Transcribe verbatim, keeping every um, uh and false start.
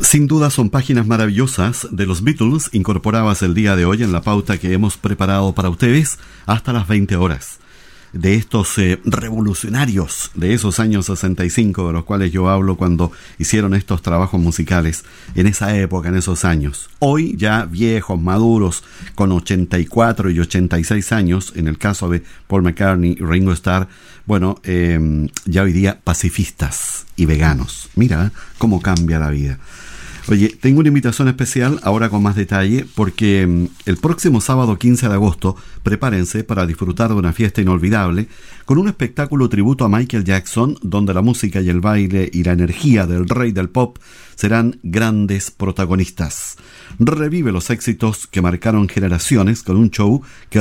Sin duda son páginas maravillosas de los Beatles incorporadas el día de hoy en la pauta que hemos preparado para ustedes hasta las veinte horas. De estos eh, revolucionarios de esos años sesenta y cinco de los cuales yo hablo cuando hicieron estos trabajos musicales en esa época, en esos años. Hoy ya viejos, maduros, con ochenta y cuatro y ochenta y seis años, en el caso de Paul McCartney y Ringo Starr, bueno, eh, ya hoy día pacifistas y veganos. Mira cómo cambia la vida. Oye, tengo una invitación especial, ahora con más detalle, porque mm, el próximo sábado quince de agosto, prepárense para disfrutar de una fiesta inolvidable, con un espectáculo tributo a Michael Jackson, donde la música y el baile y la energía del rey del pop serán grandes protagonistas. Revive los éxitos que marcaron generaciones con un show que